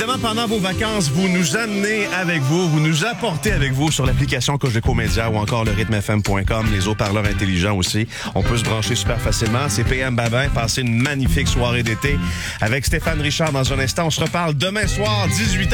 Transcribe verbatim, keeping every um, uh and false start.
Évidemment, pendant vos vacances, vous nous amenez avec vous, vous nous apportez avec vous sur l'application Cogeco Média ou encore le rythme f m point com, les haut-parleurs intelligents aussi. On peut se brancher super facilement. C'est P M Babin. Passez une magnifique soirée d'été avec Stéphane Richard dans un instant. On se reparle demain soir, dix-huit heures.